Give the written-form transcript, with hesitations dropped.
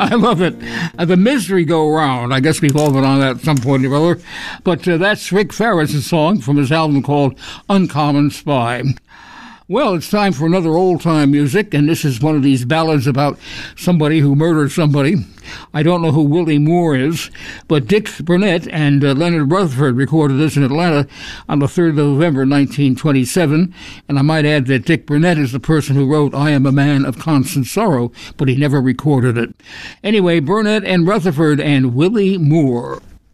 I love it. The Misery Go Round. I guess we've all been on that at some point or other. But that's Rick Ferris' song from his album called Uncommon Spy. Well, it's time for another old-time music, and this is one of these ballads about somebody who murdered somebody. I don't know who Willie Moore is, but Dick Burnett and Leonard Rutherford recorded this in Atlanta on the 3rd of November, 1927, and I might add that Dick Burnett is the person who wrote I Am a Man of Constant Sorrow, but he never recorded it. Anyway, Burnett and Rutherford and Willie Moore.